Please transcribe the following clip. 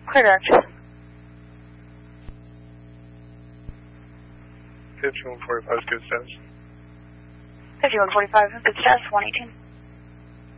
Clear direct. 5145 is good status. 5145 is good status, 118.